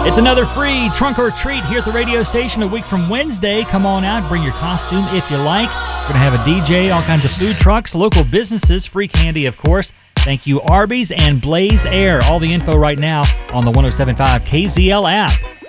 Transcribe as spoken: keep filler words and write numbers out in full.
It's another free trunk or treat here at the radio station a week from Wednesday. Come on out, bring your costume if you like. We're going to have a D J, all kinds of food trucks, local businesses, free candy, of course. Thank you, Arby's and Blaze Air. All the info right now on the one oh seven point five K Z L app.